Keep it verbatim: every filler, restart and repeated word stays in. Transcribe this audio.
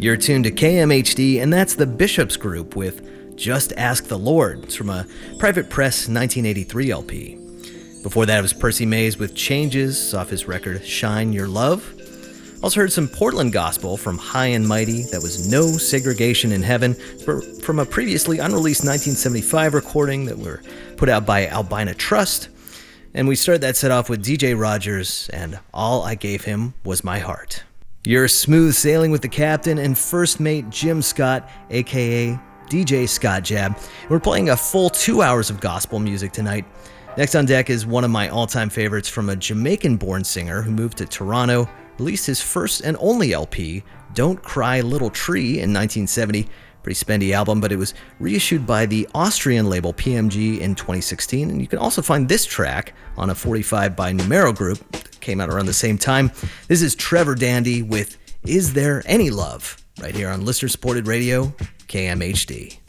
You're tuned to K M H D, and that's the Bishops Group with Just Ask the Lord. It's from a Private Press nineteen eighty-three L P. Before that, it was Percy Mays with Changes off his record Shine Your Love. Also heard some Portland gospel from High and Mighty. That was No Segregation in Heaven from a previously unreleased nineteen seventy-five recording that were put out by Albina Trust. And we started that set off with D J Rogers and All I Gave Him Was My Heart. You're smooth sailing with the captain and first mate Jim Scott, aka D J Scott Jab. We're playing a full two hours of gospel music tonight. Next on deck is one of my all-time favorites from a Jamaican-born singer who moved to Toronto, released his first and only L P, Don't Cry Little Tree, in nineteen seventy. Pretty spendy album, but it was reissued by the Austrian label P M G in twenty sixteen, and you can also find this track on a forty-five by Numero Group that came out around the same time. This is Trevor Dandy with Is There Any Love, right here on listener-supported radio, K M H D.